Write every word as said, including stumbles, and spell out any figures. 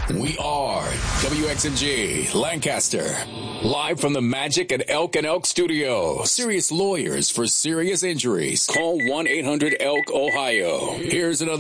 We are W X M G Lancaster. Live from the Magic at Elk and Elk Studio. Serious lawyers for serious injuries. Call one eight hundred elk ohio. Here's another